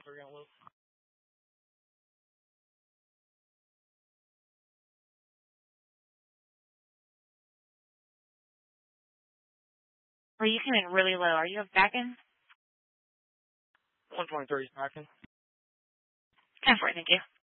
Well, you came in really low. Are you backing? 123 is backing. 10-4, thank you.